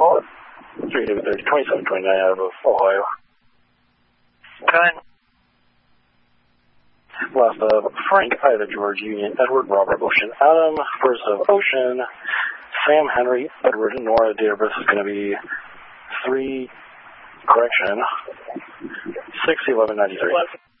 3 David 30, 2729 out of Ohio. Go ahead. Last of Frank, Ida, George, Union, Edward, Robert, Ocean, Adam. First of Ocean, Sam, Henry, Edward, and Nora. Date of birth is going to be 6/11/93.